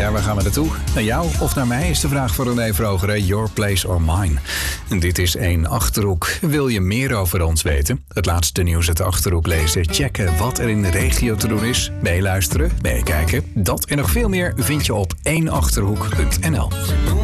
Ja, waar gaan we naartoe? Naar jou of naar mij is de vraag voor René Vrogeren. Your place or mine. En dit is 1 Achterhoek. Wil je meer over ons weten? Het laatste nieuws uit de Achterhoek lezen. Checken wat er in de regio te doen is. Meeluisteren, meekijken. Dat en nog veel meer vind je op 1achterhoek.nl.